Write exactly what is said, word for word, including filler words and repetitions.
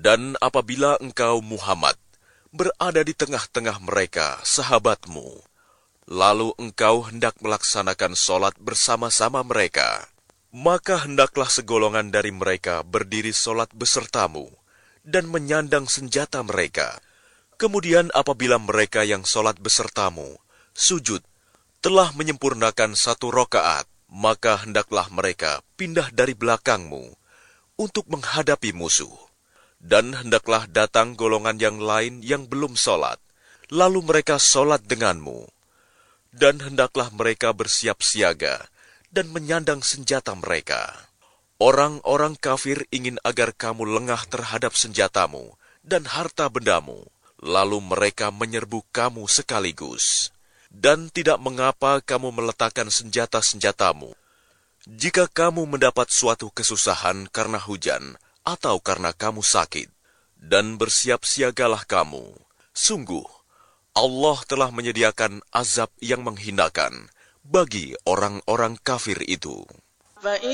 Dan apabila engkau, Muhammad, berada di tengah-tengah mereka, sahabatmu, lalu engkau hendak melaksanakan solat bersama-sama mereka, maka hendaklah segolongan dari mereka berdiri solat besertamu dan menyandang senjata mereka. Kemudian apabila mereka yang solat besertamu sujud telah menyempurnakan satu rokaat, maka hendaklah mereka pindah dari belakangmu untuk menghadapi musuh. Dan hendaklah datang golongan yang lain yang belum solat, lalu mereka solat denganmu. Dan hendaklah mereka bersiap siaga dan menyandang senjata mereka. Orang-orang kafir ingin agar kamu lengah terhadap senjatamu dan harta bendamu, lalu mereka menyerbu kamu sekaligus. Dan tidak mengapa kamu meletakkan senjata-senjatamu. Jika kamu mendapat suatu kesusahan karena hujan atau karena kamu sakit, dan bersiap siagalah kamu. Sungguh, Allah telah menyediakan azab yang menghinakan bagi orang-orang kafir itu.